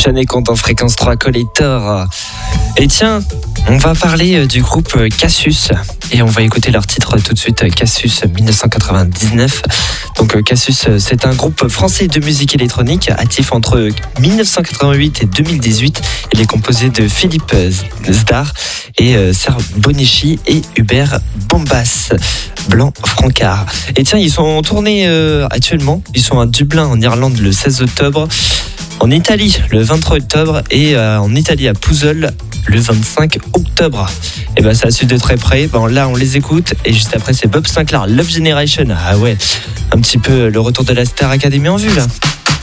Sean et Compte en fréquence 3 Collector. Et tiens, on va parler du groupe Cassius et on va écouter leur titre tout de suite, Cassius 1999. Donc Cassius, c'est un groupe français de musique électronique actif entre 1988 et 2018. Il est composé de Philippe Zdar et Serge Bonichi et Hubert Bombas Blanc-Francard. Et tiens, ils sont en tournée actuellement. Ils sont à Dublin en Irlande le 16 octobre. En Italie le 23 octobre et en Italie à Pouzol le 25 octobre. Et ben ça a su de très près. Ben là on les écoute et juste après c'est Bob Sinclair, Love Generation. Ah ouais, un petit peu le retour de la Star Academy en vue là.